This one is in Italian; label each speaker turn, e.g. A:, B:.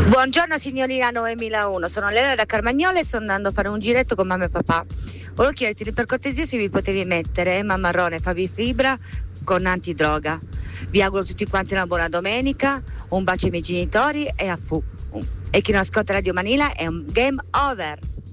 A: Buongiorno signorina Noemila 1, sono Lena da Carmagnola e sto andando a fare un giretto con mamma e papà. Volevo chiederti per cortesia se mi potevi mettere Emma Marrone e Fabi Fibra con Antidroga. Vi auguro tutti quanti una buona domenica, un bacio ai miei genitori e a Fu. E chi non ascolta Radio Manila è un game over.